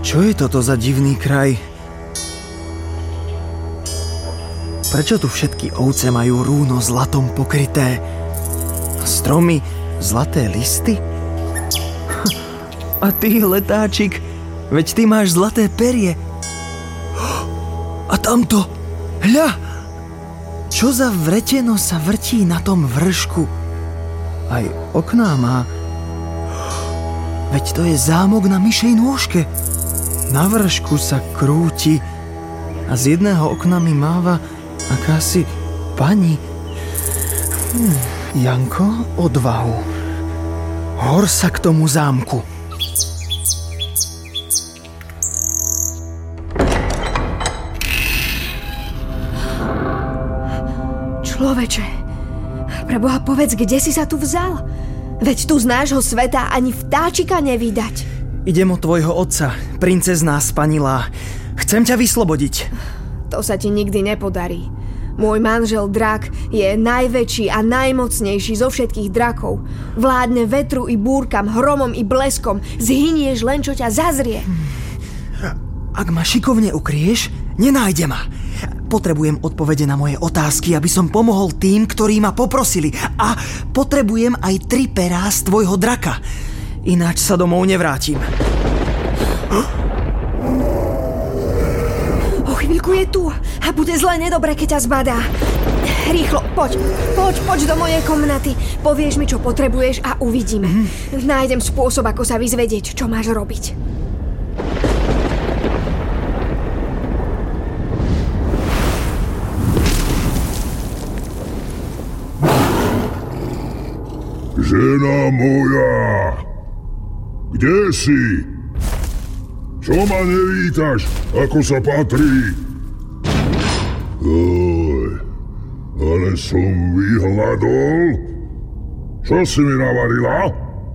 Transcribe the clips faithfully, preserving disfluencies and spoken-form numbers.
Čo je toto za divný kraj? Prečo tu všetky ovce majú rúno zlatom pokryté? Stromy zlaté listy? A ty, letáčik, veď ty máš zlaté perie. A tamto, hľa! Čo za vreteno sa vrtí na tom vršku? Aj okná má. Veď to je zámok na myšej nôžke. Na vršku sa krúti a z jedného okna mi máva akási pani. Hm, Janko, odvahu. Hor sa k tomu zámku. Človeče, preboha povedz, kde si sa tu vzal? Veď tu z nášho sveta ani vtáčika nevydať. Idem od tvojho otca, princezná spanilá. Chcem ťa vyslobodiť. To sa ti nikdy nepodarí. Môj manžel drak je najväčší a najmocnejší zo všetkých drakov. Vládne vetru i búrkam, hromom i bleskom. Zhynieš len, čo ťa zazrie. Ak ma šikovne ukrieš, nenájde ma. Potrebujem odpovede na moje otázky, aby som pomohol tým, ktorí ma poprosili. A potrebujem aj tri perá z tvojho draka. Ináč sa domov nevrátim. O chvíľku je tu a bude zle nedobre, keď ťa zbadá. Rýchlo, poď, poď, poď do mojej komnaty. Povieš mi, čo potrebuješ a uvidíme. Mm. Nájdem spôsob, ako sa vyzvedieť, čo máš robiť. Žena moja, kde si? Čo ma nevítaš, ako sa patrí? Oj, ale som vyhľadol. Čo si mi navarila?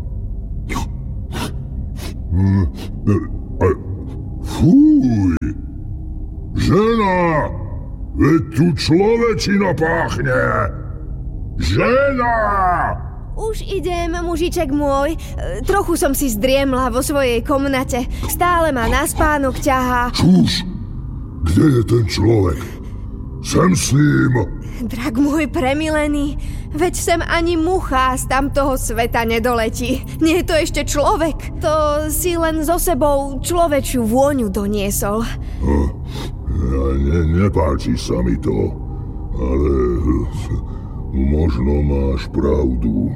Fúj, žena, veď tu človečina páchne. Žena! Už idem, mužiček môj. Trochu som si zdriemla vo svojej komnate. Stále ma na spánok ťahá. Čuž! Kde je ten človek? Sem s ním! Drak môj premilený, veď sem ani mucha z tamtoho sveta nedoletí. Nie je to ešte človek. To si len so sebou človečiu vôňu doniesol. Ja, ne, nepáči sa mi to, ale možno máš pravdu.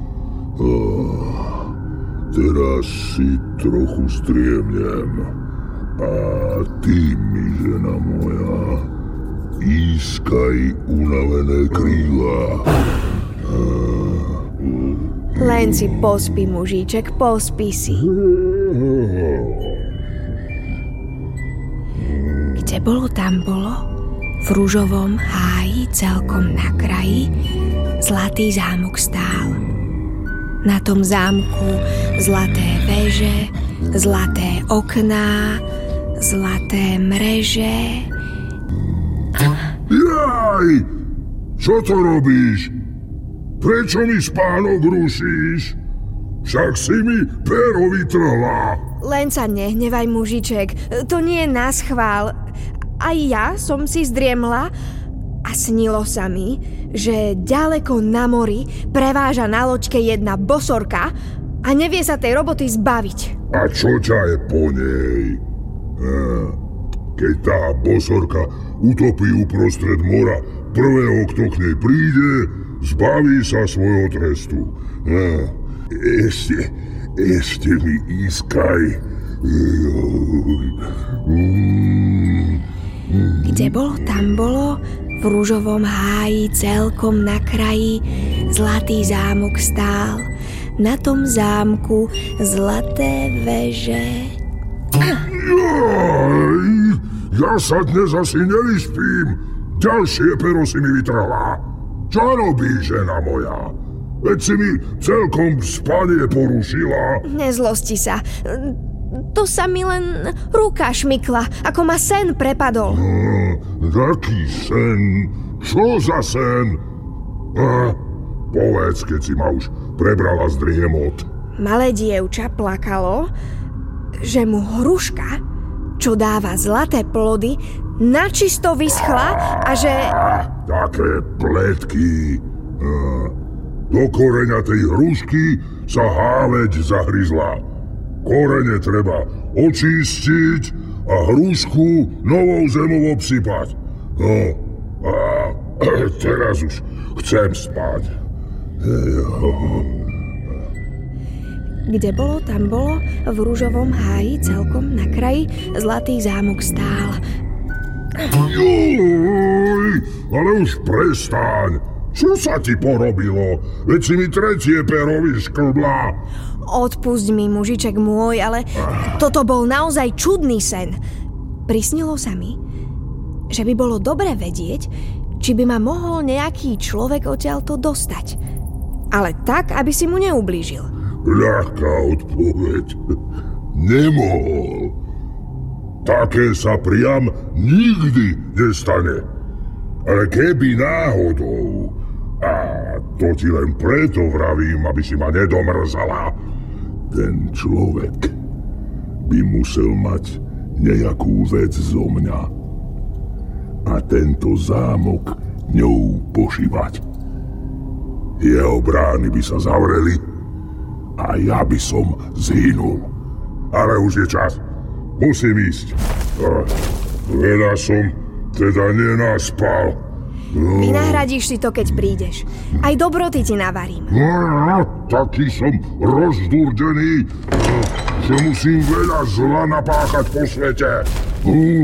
Ah, teraz si trochu striemnem. A ty mi, žena moja, ískaj unavené krídla. Ah, Len si pospí, mužíček, pospí si. Kde bolo, tam bolo, v ružovom háji celkom na kraji, zlatý zámok stál. Na tom zámku zlaté veže, zlaté okná, zlaté mreže. Jaj! Čo to robíš? Prečo mi spánok rušíš? Však si mi pero vytrhla. Len sa nehnevaj, mužiček, to nie je naschvál. Aj ja som si zdriemla a snilo sa mi, že ďaleko na mori preváža na loďke jedna bosorka a nevie sa tej roboty zbaviť. A čo ťa je po nej? Keď tá bosorka utopí uprostred mora prvého, kto k nej príde, zbaví sa svojho trestu. Ešte, ešte mi ískaj. Kde bolo, tam bolo, v ružovom háji celkom na kraji zlatý zámok stál. Na tom zámku zlaté veže. Jaj, ja sa dnes asi nevyspím. Ďalšie pero si mi vytrhla. Čo robíš, žena moja? Veď si mi celkom spanie porušila. Nezlosti sa. To sa mi len ruka šmykla, ako ma sen prepadol. Taký sen? Čo za sen? A, povedz, keď si ma už prebrala z driemot. Malé dievča plakalo, že mu hruška, čo dáva zlaté plody, načisto vyschla a že... Také pletky. Do koreňa tej hrušky sa háveť zahryzla. Korene treba očistiť a hrušku novou zemou obsypať. No, a teraz už chcem spať. Kde bolo, tam bolo, v ružovom háji celkom na kraji zlatý zámok stál. Juj, ale už prestaň. Čo sa ti porobilo? Veď si mi tretie pero vyšklbla. Odpusť mi, mužiček môj, ale toto bol naozaj čudný sen. Prisnilo sa mi, že by bolo dobre vedieť, či by ma mohol nejaký človek odtiaľto dostať. Ale tak, aby si mu neublížil. Ľahká odpoveď. Nemohol. Také sa priam nikdy nestane. Ale keby náhodou, a to ti len preto vravím, aby si ma nedomrzala, ten človek by musel mať nejakú vec zo mňa a tento zámok ňou pošívať. Jeho brány by sa zavreli a ja by som zhynul. Ale už je čas. Musím ísť. Veľa som teda nenaspal. Vynahradíš si to, keď prídeš. Aj dobroty ti navarím. No, taký som rozdurdený, že musím veľa zla napáchať po svete.